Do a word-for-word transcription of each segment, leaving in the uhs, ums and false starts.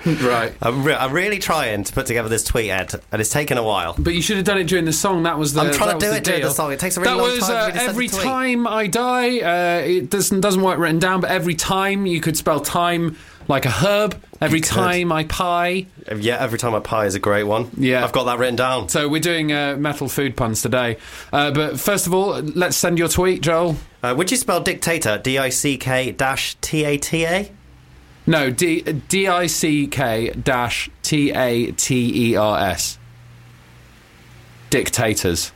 Right. I'm, re- I'm really trying to put together this tweet, Ed, and it's taken a while. But you should have done it during the song. That was the. I'm trying that to do was it the during deal. the song. It takes a really that long was, time. Uh, for me to send every a tweet. time I die, uh, it doesn't doesn't work written down. But every time you could spell time like a herb. Every You could. time I pie. Yeah, every time I pie is a great one. Yeah. I've got that written down. So we're doing uh, metal food puns today. Uh, but first of all, let's send your tweet, Joel. Uh, would you spell dictator D I C K dash T A T A? No, D D I C K dash T A T E R S. Dictators.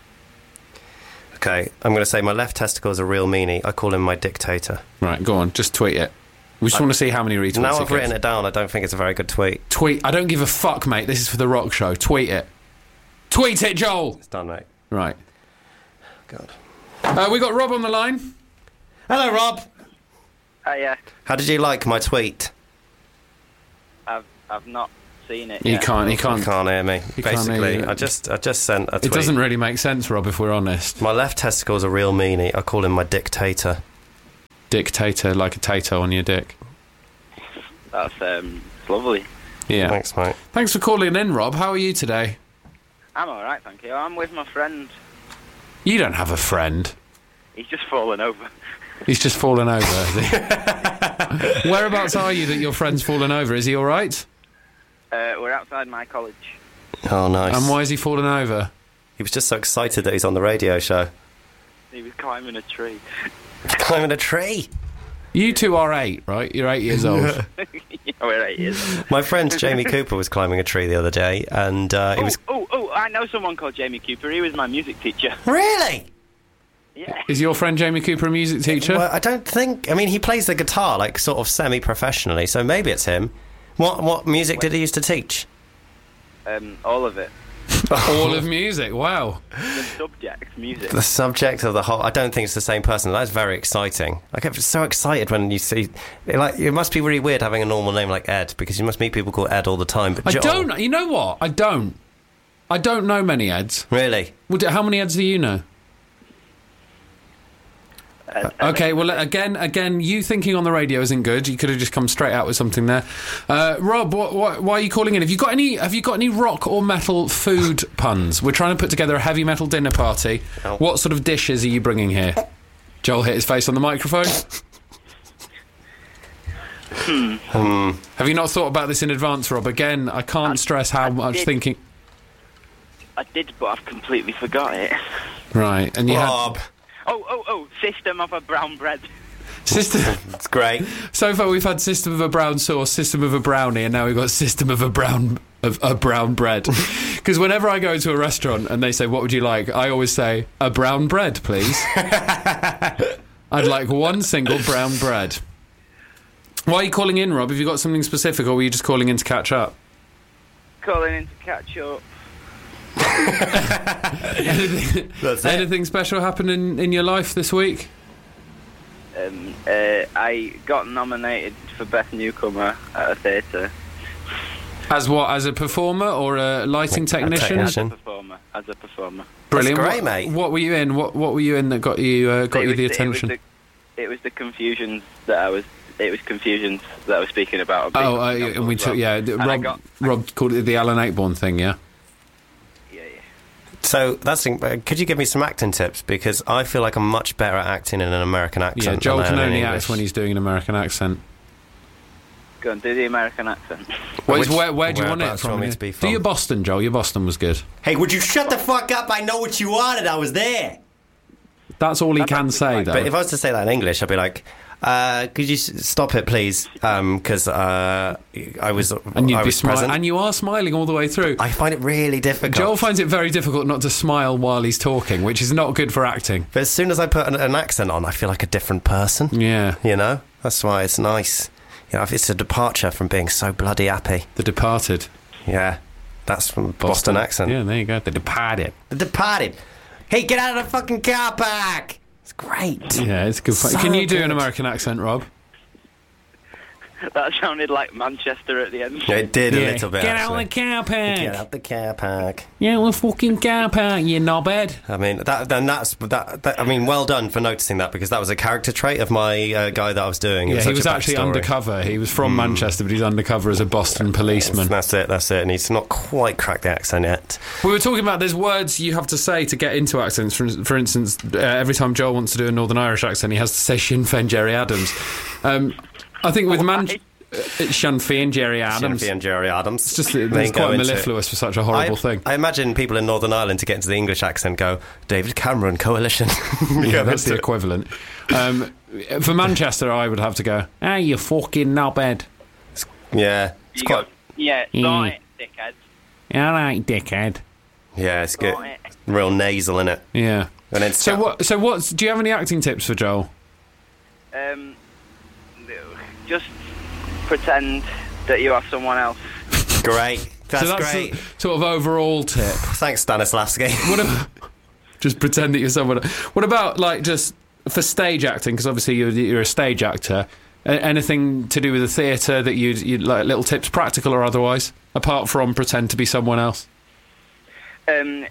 Okay, I'm going to say my left testicle is a real meanie. I call him my dictator. Right, go on, just tweet it. We just I, want to see how many retweets Now it I've gets. written it down, I don't think it's a very good tweet. Tweet. I don't give a fuck, mate. This is for the rock show. Tweet it. Tweet it, Joel. It's done, mate. Right. God. Uh, we got Rob on the line. Hello, Rob. Uh, yeah, How did you like my tweet? I've I've not seen it. He yet. can't. He You can't. can't hear me. You can't Basically, hear you. I just I just sent a tweet. It doesn't really make sense, Rob. If we're honest. My left testicle is a real meanie. I call him my dictator. Dictator, like a tato on your dick. That's um, it's lovely. Yeah. Thanks, mate. Thanks for calling in, Rob. How are you today? I'm all right, thank you. I'm with my friend. You don't have a friend. He's just fallen over. He's just fallen over. Has he? Whereabouts are you that your friend's fallen over? Is he all right? Uh, we're outside my college. Oh, nice. And why is he fallen over? He was just so excited that he's on the radio show. He was climbing a tree. He's climbing a tree. You two are eight, right? You're eight years old. Yeah, we're eight years old. My friend Jamie Cooper was climbing a tree the other day, and uh, he Oh, was... oh, oh, I know someone called Jamie Cooper. He was my music teacher. Really? Yeah. Is your friend Jamie Cooper a music teacher? Well, I don't think... I mean, he plays the guitar, like, sort of semi-professionally, so maybe it's him. What what music did he used to teach? Um, all of it. All of music, wow. The subject, music. The subject of the whole... I don't think it's the same person. That's very exciting. I get so excited when you see... Like, it must be really weird having a normal name like Ed, because you must meet people called Ed all the time. But I Joel- don't... You know what? I don't. I don't know many Eds. Really? Well, do- how many Eds do you know? Uh, Okay, well, again, again, you thinking on the radio isn't good. You could have just come straight out with something there. Uh, Rob, what, what, why are you calling in? Have you got any? Have you got any rock or metal food puns? We're trying to put together a heavy metal dinner party. Oh. What sort of dishes are you bringing here? Joel hit his face on the microphone. Hmm. Have you not thought about this in advance, Rob? Again, I can't I- stress how I much did. thinking. I did, but I've completely forgot it. Right, and you Rob. Oh, oh, oh, System of a Brown Bread. had system. It's great. So far, we've had system of a brown sauce, system of a brownie, and now we've got system of a brown of a brown bread. Because whenever I go to a restaurant and they say, "What would you like?" I always say, "A brown bread, please." I'd like one single brown bread. Why are you calling in, Rob? Have you got something specific, or were you just calling in to catch up? Calling in to catch up. anything, That's it. anything special happened in, in your life this week? Um, uh, I got nominated for Best Newcomer at a theatre. As what? As a performer or a lighting technician? technician. As a performer. As a performer. Brilliant. That's great, what, mate. What were you in? What What were you in that got you uh, got It you was the the- attention? It was the, it was the confusions that I was. It was confusions that I was speaking about. Oh, uh, and we took yeah. And I Rob got- Rob called it the Alan Ayckbourn thing, yeah. Yeah, yeah. So that's. Uh, could you give me some acting tips? Because I feel like I'm much better at acting in an American accent. Yeah, Joel than I can am in only English. act when he's doing an American accent. Go on, do the American accent. Where, Which- where, where do you want it whereabouts do you from? want me yeah? to be Do from? your Boston, Joel. Your Boston was good. Hey, would you shut the fuck up? I know what you wanted. I was there. That's all he That's can actually say, quite- though. But if I was to say that in English, I'd be like, uh, "Could you s- stop it, please?" Because uh, I was. and you'd I be was smiling, present. and you are smiling all the way through. I find it really difficult. Joel finds it very difficult not to smile while he's talking, which is not good for acting. But as soon as I put an, an accent on, I feel like a different person. Yeah, You know, that's why it's nice. You know, it's a departure from being so bloody happy. The Departed. Yeah, that's from Boston, accent. Yeah, there you go. The Departed. The Departed. Hey, get out of the fucking car park! It's great. Yeah, it's good. Fun. So Can you do an good. American accent, Rob? that sounded like Manchester at the end. It did Yeah. a little bit. Get out actually. the car park. Get out the car park. Get out the fucking car park, you knobhead. I mean, that, then that's that, that. I mean, well done for noticing that, because that was a character trait of my uh, guy that I was doing. It Yeah, such he was a actually backstory. undercover. He was from Manchester, but he's undercover as a Boston policeman. That's it. That's it. And he's not quite cracked the accent yet. We were talking about there's words you have to say to get into accents. For, for instance, uh, every time Joel wants to do a Northern Irish accent, he has to say Sinn Féin Jerry Adams. Um, I think with Man- uh, Sinn Féin Jerry Adams. Sinn Féin Jerry Adams. It's just They it's go quite into- mellifluous for such a horrible I, thing. I imagine people in Northern Ireland to get into the English accent go, David Cameron Coalition. Yeah, that's the into it. equivalent. Um, for Manchester, I would have to go, ah, you fucking knobhead. Yeah, it's You quite. got, yeah, Mm. got it, dickhead. All right, dickhead. Yeah, it's good. Got it. Real nasal in it. Yeah. And then So what? So what's? Do you have any acting tips for Joel? Um, just pretend that you have someone else. Great. That's, so that's great. the sort of overall tip. Thanks, Stanislavski. What about, just pretend that you're someone. What about like just for stage acting? Because obviously you're, you're a stage actor. A- anything to do with the theatre that you'd, you'd like? Little tips, practical or otherwise, apart from pretend to be someone else. Um,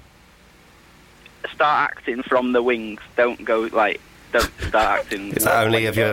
start acting from the wings. Don't go like. Don't start acting. Is that only like- if you're